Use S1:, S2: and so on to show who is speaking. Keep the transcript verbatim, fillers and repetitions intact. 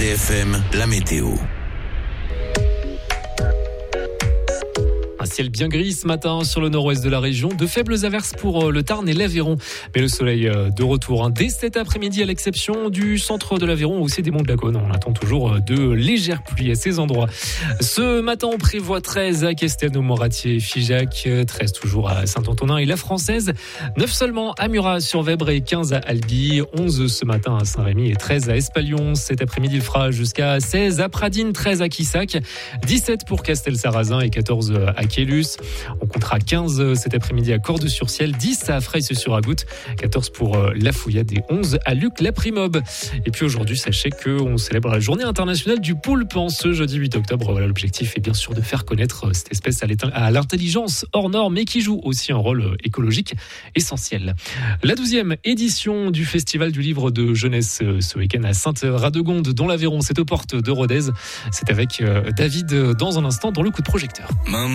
S1: F M, la météo.
S2: Un ciel bien gris ce matin sur le nord-ouest de la région. De faibles averses pour le Tarn et l'Aveyron. Mais le soleil de retour dès cet après-midi, à l'exception du centre de l'Aveyron, aussi des monts de la Cône. On attend toujours de légères pluies à ces endroits. Ce matin, on prévoit treize à Castelnau, Moratier, Figeac, treize toujours à Saint-Antonin et la Française, neuf seulement à Murat-sur-Vèbre et quinze à Albi, onze ce matin à Saint-Rémy et treize à Espalion. Cet après-midi, il fera jusqu'à seize à Pradines, treize à Quissac, dix-sept pour Castel-Sarrazin et quatorze à Quélus. On comptera quinze cet après-midi à Cordes-sur-Ciel, dix à Fraisse-sur-Agoutte, quatorze pour La Fouillade et onze à Luc-la-Primobe. Et puis aujourd'hui, sachez qu'on célèbre la journée internationale du poulpe en ce jeudi huit octobre. Voilà, l'objectif est bien sûr de faire connaître cette espèce à l'intelligence hors norme, mais qui joue aussi un rôle écologique essentiel. La douzième édition du Festival du livre de jeunesse ce week-end à Sainte-Radegonde, dans l'Aveyron, c'est aux portes de Rodez. C'est avec David dans un instant dans le coup de projecteur.
S1: Maman.